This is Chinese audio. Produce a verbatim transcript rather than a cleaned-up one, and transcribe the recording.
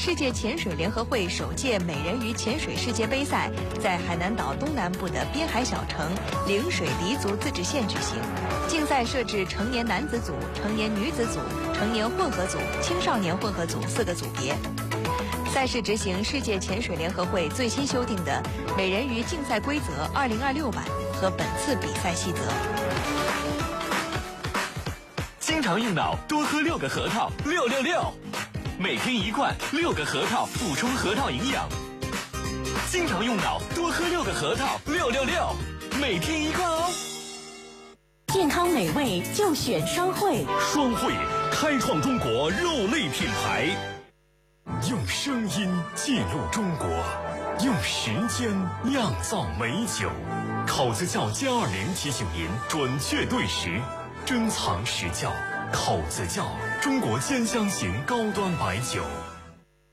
世界潜水联合会首届美人鱼潜水世界杯赛在海南岛东南部的滨海小城陵水黎族自治县举行。竞赛设置成年男子组、成年女子组、成年混合组、青少年混合组四个组别。赛事执行世界潜水联合会最新修订的美人鱼竞赛规则二零二六版和本次比赛细则。 经常用脑，多喝六个核桃，六六六。每天一罐，六个核桃，补充核桃营养。经常用脑，多喝六个核桃，六六六。每天一罐哦。 健康美味就选双汇， 双汇开创中国肉类品牌，用声音记录中国，用时间酿造美酒。口子窖歼二零提醒您准确对时，珍藏实窖。口子窖，中国兼香型高端白酒。